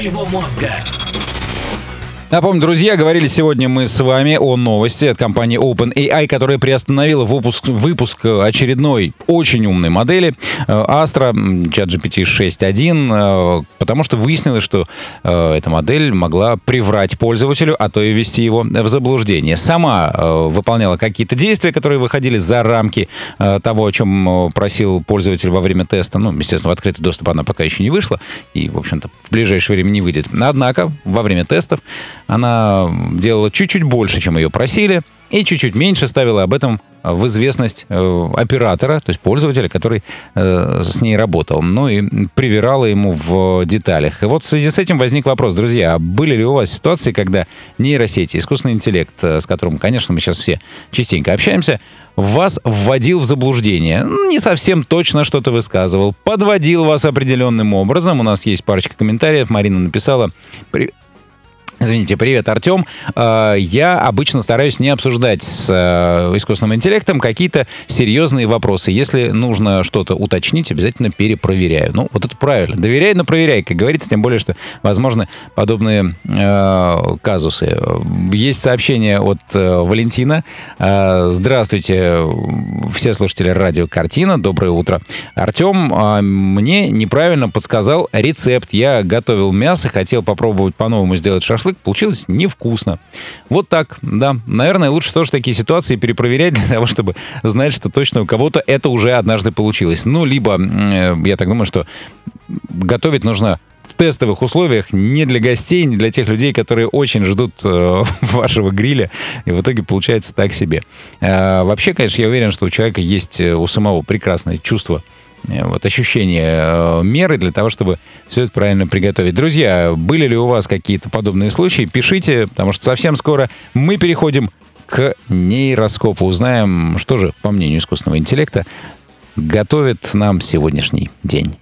Его мозга. Напомню, друзья, говорили сегодня мы с вами о новости от компании OpenAI, которая приостановила выпуск очередной очень умной модели Astra ChatGPT 6.1, потому что выяснилось, что эта модель могла приврать пользователю, а то и ввести его в заблуждение. Сама выполняла какие-то действия, которые выходили за рамки того, о чем просил пользователь во время теста. Ну, естественно, в открытый доступ она пока еще не вышла и, в общем-то, в ближайшее время не выйдет. Однако, во время тестов она делала чуть-чуть больше, чем ее просили, и чуть-чуть меньше ставила об этом в известность оператора, то есть пользователя, который с ней работал, ну и привирала ему в деталях. И вот в связи с этим возник вопрос, друзья, а были ли у вас ситуации, когда нейросети, искусственный интеллект, с которым, конечно, мы сейчас все частенько общаемся, вас вводил в заблуждение, не совсем точно что-то высказывал, подводил вас определенным образом? У нас есть парочка комментариев. Марина написала: Извините, привет, Артем. Я обычно стараюсь не обсуждать с искусственным интеллектом какие-то серьезные вопросы. Если нужно что-то уточнить, обязательно перепроверяю. Ну, вот это правильно. Доверяй, но проверяй, как говорится, тем более, что возможны подобные казусы. Есть сообщение от Валентина. Здравствуйте, все слушатели радио «Картина». Доброе утро. Артем мне неправильно подсказал рецепт. Я готовил мясо, хотел попробовать по-новому сделать шашлык. Получилось невкусно. Вот так, да. Наверное, лучше тоже такие ситуации перепроверять для того, чтобы знать, что точно у кого-то это уже однажды получилось. Ну, либо, я так думаю, что готовить нужно в тестовых условиях, не для гостей, не для тех людей, которые очень ждут вашего гриля, и в итоге получается так себе. Вообще, конечно, я уверен, что у человека есть у самого прекрасное чувство, вот ощущение меры для того, чтобы все это правильно приготовить. Друзья, были ли у вас какие-то подобные случаи? Пишите, потому что совсем скоро мы переходим к нейроскопу. Узнаем, что же, по мнению искусственного интеллекта, готовит нам сегодняшний день.